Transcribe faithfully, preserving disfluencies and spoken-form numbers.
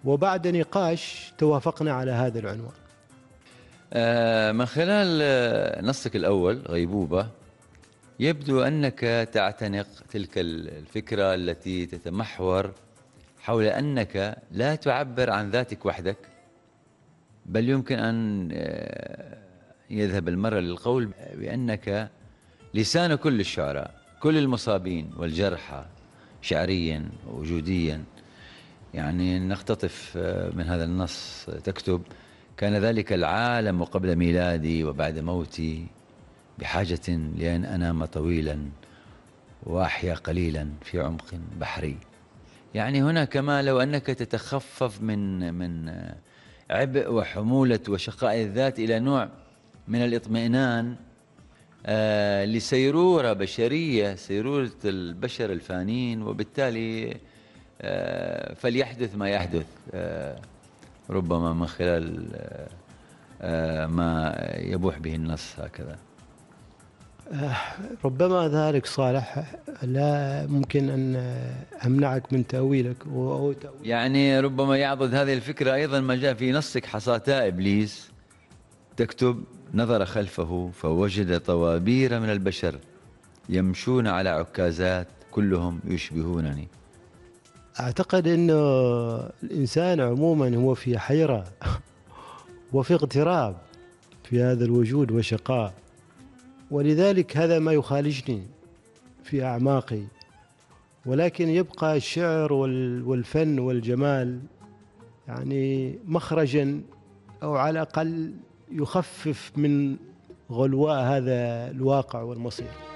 وبعد نقاش توافقنا على هذا العنوان. من خلال نصك الأول غيبوبة يبدو أنك تعتنق تلك الفكرة التي تتمحور حول أنك لا تعبر عن ذاتك وحدك، بل يمكن أن يذهب المرء للقول بأنك لسان كل الشعراء، كل المصابين والجرحى شعريا ووجوديا. يعني نختطف من هذا النص تكتب: كان ذلك العالم قبل ميلادي وبعد موتي بحاجة لأن أنام طويلا وأحيا قليلا في عمق بحري. يعني هنا كما لو أنك تتخفف من من عبء وحمولة وشقاء الذات إلى نوع من الاطمئنان آه لسيرورة بشرية، سيرورة البشر الفانين، وبالتالي آه فليحدث ما يحدث، آه ربما من خلال آه ما يبوح به النص هكذا. ربما ذلك صالح، لا ممكن أن أمنعك من تأويلك. يعني ربما يعضد هذه الفكرة أيضا ما جاء في نصك: حصاتا إبليس تكتب: نظر خلفه فوجد طوابير من البشر يمشون على عكازات كلهم يشبهونني. أعتقد أن الإنسان عموما هو في حيرة وفي اغتراب في هذا الوجود وشقاء، ولذلك هذا ما يخالجني في أعماقي. ولكن يبقى الشعر والفن والجمال يعني مخرجا، أو على الأقل يخفف من غلواء هذا الواقع والمصير.